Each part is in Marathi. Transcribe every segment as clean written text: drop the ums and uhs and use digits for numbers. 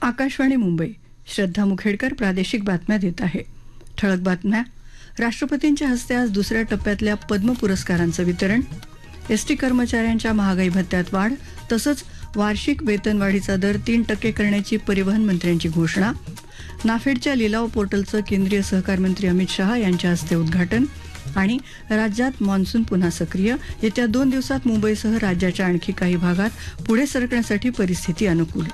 आकाशवाणी मुंबई. श्रद्धा मुखेडकर प्रादेशिक बातम्या देत आहे. ठळक बातम्या. राष्ट्रपतींच्या हस्ते आज दुसऱ्या टप्प्यातल्या पद्म पुरस्कारांचं वितरण. एसटी कर्मचाऱ्यांच्या महागाई भत्त्यात वाढ तसंच वार्षिक वेतनवाढीचा दर 3% करण्याची परिवहन मंत्र्यांची घोषणा. नाफेडच्या लिलाव पोर्टलचं केंद्रीय सहकार मंत्री अमित शहा यांच्या हस्ते उद्घाटन. आणि राज्यात मान्सून पुन्हा सक्रिय. येत्या 2 दिवसात मुंबईसह राज्याच्या आणखी काही भागात पुढे सरकण्यासाठी परिस्थिती अनुकूल.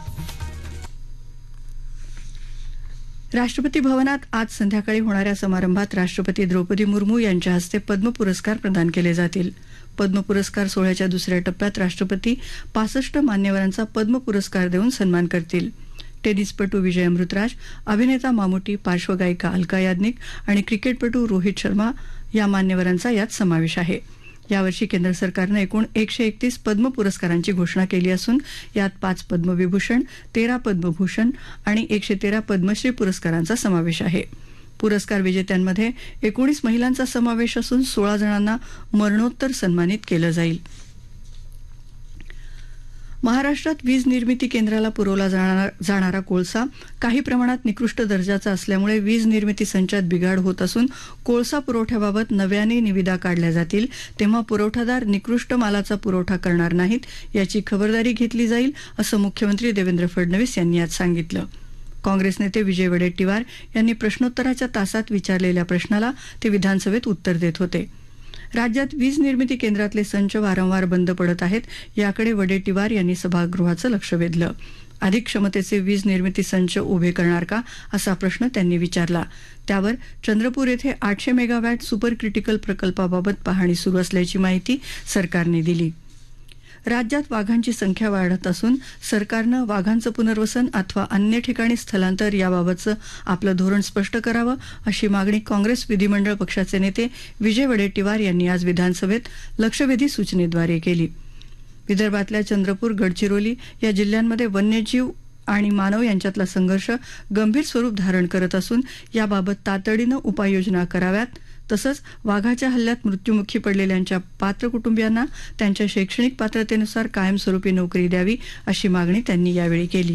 राष्ट्रपती भवनात आज संध्याकाळी होणाऱ्या समारंभात राष्ट्रपती द्रौपदी मुर्मू यांच्या हस्ते पद्म पुरस्कार प्रदान केले जातील. पद्म पुरस्कार सोहळ्याच्या दुसऱ्या टप्प्यात राष्ट्रपती 65 मान्यवरांचा पद्म पुरस्कार देऊन सन्मान करतील. टेनिसपटू विजय अमृतराज, अभिनेता मामुटी, पार्श्वगायिका अलका याज्ञिक आणि क्रिकेटपटू रोहित शर्मा या मान्यवरांचा यात समावेश आहे. यावर्षी केंद्र सरकारनं एकूण 131 पद्म पुरस्कारांची घोषणा केली असून यात 5 पद्मविभूषण, 13 पद्मभूषण आणि 113 पद्मश्री पुरस्कारांचा समावेश आहे. पुरस्कार विजेत्यांमध्ये 19 महिलांचा समावेश असून 16 जणांना मरणोत्तर सन्मानित केलं जाईल. महाराष्ट्रात वीज निर्मिती केंद्राला पुरवला जाणारा कोळसा काही प्रमाणात निकृष्ट दर्जाचा असल्यामुळे वीज निर्मिती संचात बिघाड होत असून कोळसा पुरवठ्याबाबत नव्याने निविदा काढल्या जातील तेव्हा पुरवठादार निकृष्ट मालाचा पुरवठा करणार नाहीत याची खबरदारी घेतली जाईल असं मुख्यमंत्री देवेंद्र फडणवीस यांनी आज सांगितलं. काँग्रेस नेते विजय वडेट्टीवार यांनी प्रश्नोत्तराच्या तासात विचारलेल्या प्रश्नाला ते विधानसभेत उत्तर देत होते. राज्यात वीज निर्मिती केंद्रातले संच वारंवार बंद पडत आहेत याकडे वडेट्टीवार यांनी सभागृहाचं लक्ष वेधलं. अधिक क्षमतेचे वीज निर्मिती संच उभे करणार का असा प्रश्न त्यांनी विचारला. त्यावर चंद्रपूर येथे 800 मेगावॅट सुपर क्रिटिकल प्रकल्पाबाबत पाहणी सुरू असल्याची माहिती सरकारने दिली. राज्यात वाघांची संख्या वाढत असून सरकारनं वाघांचं पुनर्वसन अथवा अन्य ठिकाणी स्थलांतर याबाबतचं आपलं धोरण स्पष्ट करावं अशी मागणी काँग्रेस विधिमंडळ पक्षाचे नेते विजय वडेट्टीवार यांनी आज विधानसभेत लक्षवेधी सूचनेद्वारे केली. विदर्भातल्या चंद्रपूर, गडचिरोली या जिल्ह्यांमध्ये वन्यजीव आणि मानव यांच्यातला संघर्ष गंभीर स्वरूप धारण करत असून याबाबत तातडीनं उपाययोजना कराव्यात. तसंच वाघाच्या हल्ल्यात मृत्युमुखी पडलेल्यांच्या पात्र कुटुंबियांना त्यांच्या शैक्षणिक पात्रतेनुसार कायमस्वरूपी नोकरी द्यावी अशी मागणी त्यांनी यावेळी केली.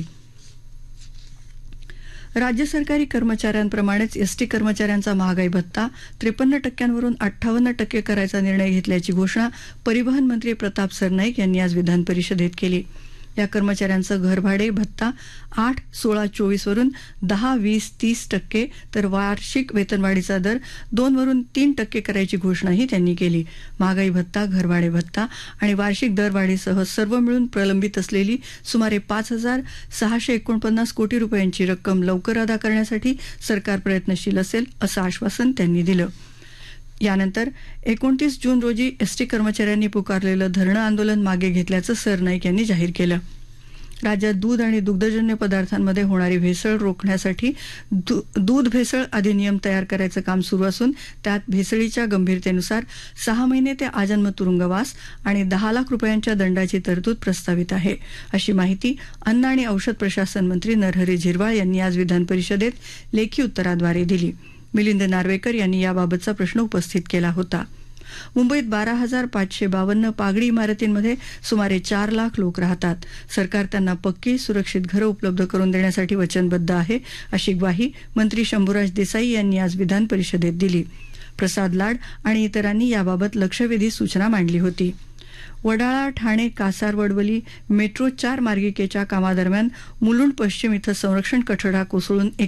राज्य सरकारी कर्मचाऱ्यांप्रमाणेच एसटी कर्मचाऱ्यांचा महागाई भत्ता 53% वरून 58% करायचा निर्णय घेतल्याची घोषणा परिवहन मंत्री प्रताप सरनाईक यांनी आज विधान परिषदेत केली. या कर्मचाऱ्यांचं घरभाडे भत्ता 8, 16, 24 वरून 10, 20, 30% तर वार्षिक वेतनवाढीचा दर 2 वरून 3% करायची घोषणाही त्यांनी केली. महागाई भत्ता, घरभाडे भत्ता आणि वार्षिक दरवाढीसह सर्व मिळून प्रलंबित असलेली सुमारे 5,649 कोटी रुपयांची रक्कम लवकर अदा करण्यासाठी सरकार प्रयत्नशील असेल असं आश्वासन त्यांनी दिलं. यानंतर 29 जून रोजी एसटी कर्मचाऱ्यांनी पुकारलेलं धरणं आंदोलन मागे घेतल्याचं सरनाईक यांनी जाहीर केलं. राज्यात दूध आणि दुग्धजन्य पदार्थांमध्ये होणारी भेसळ रोखण्यासाठी दूध भेसळ अधिनियम तयार करायचं काम सुरू असून त्यात भेसळीच्या गंभीरतेनुसार 6 महिने ते आजन्म तुरुंगवास आणि 10 लाख रुपयांच्या दंडाची तरतूद प्रस्तावित आहे अशी माहिती अन्न आणि औषध प्रशासन मंत्री नरहरी झिरवाळ यांनी आज विधान परिषदेत लेखी उत्तराद्वारे दिली. मिलिंद नार्वेकर यांनी याबाबतचा प्रश्न उपस्थित केला होता. मुंबईत 12,552 पागडी इमारतींमध्ये सुमारे 4 लाख लोक राहतात. सरकार त्यांना पक्की सुरक्षित घरं उपलब्ध करून देण्यासाठी वचनबद्ध आहे अशी ग्वाही मंत्री शंभूराज देसाई यांनी आज विधान परिषदेत दिली. प्रसाद लाड आणि इतरांनी याबाबत लक्षवेधी सूचना मांडली होती. वडाळा, ठाणे, कासार, वडवली मेट्रो 4 मार्गिकेच्या कामादरम्यान मुलुंड पश्चिम इथं संरक्षण कठडा कोसळून